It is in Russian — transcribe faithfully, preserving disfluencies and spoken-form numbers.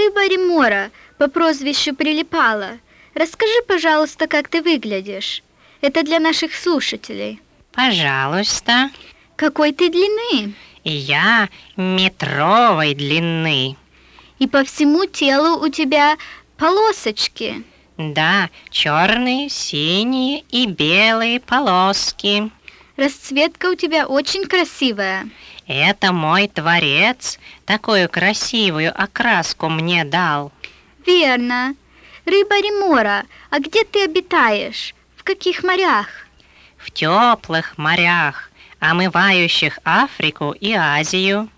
рыба Ремора по прозвищу Прилипала. Расскажи, пожалуйста, как ты выглядишь. Это для наших слушателей. Пожалуйста. Какой ты длины? Я метровой длины. И по всему телу у тебя полосочки. Да, черные, синие и белые полоски. Расцветка у тебя очень красивая. Это мой творец такую красивую окраску мне дал. Верно. Рыба Ремора, а где ты обитаешь? В каких морях? В теплых морях, омывающих Африку и Азию.